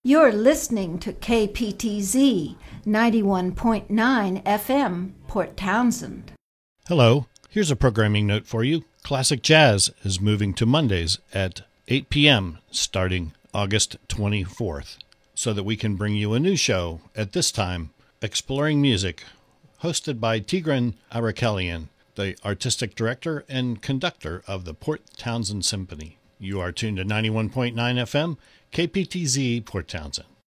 You're listening to KPTZ 91.9 FM, Port Townsend. Hello, here's a programming note for you. Classic Jazz is moving to Mondays at 8 p.m. starting August 24th, so that we can bring you a new show at this time, Exploring Music, hosted by Tigran Arakelian, the artistic director and conductor of the Port Townsend Symphony. You are tuned to 91.9 FM, KPTZ, Port Townsend.